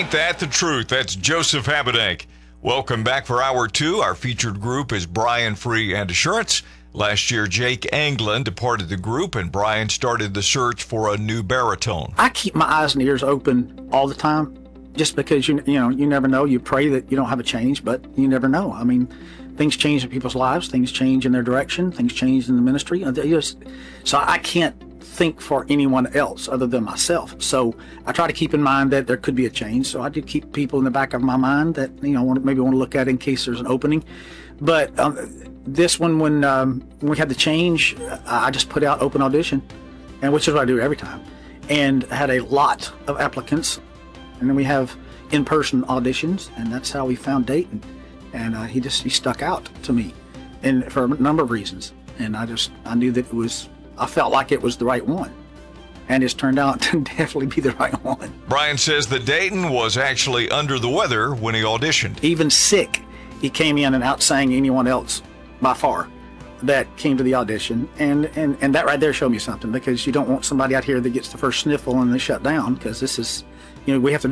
Ain't that the truth? That's Joseph Habedank. Welcome back for Hour 2. Our featured group is Brian Free and Assurance. Last year, Jake Anglin departed the group, and Brian started the search for a new baritone. I keep my eyes and ears open all the time, just because you never know. You pray that you don't have a change, but you never know. I mean, things change in people's lives. Things change in their direction. Things change in the ministry. So I can't think for anyone else other than myself. So I try to keep in mind that there could be a change. So I do keep people in the back of my mind that maybe want to look at in case there's an opening. But this one, when we had the change, I just put out open audition, and which is what I do every time, and had a lot of applicants, and then we have in-person auditions, and that's how we found Dayton. And he stuck out to me, and for a number of reasons. And I knew that I felt like it was the right one, and it's turned out to definitely be the right one. Brian says that Dayton was actually under the weather when he auditioned. Even sick, he came in and outsang anyone else by far that came to the audition, and that right there showed me something, because you don't want somebody out here that gets the first sniffle and they shut down, because this is, we have to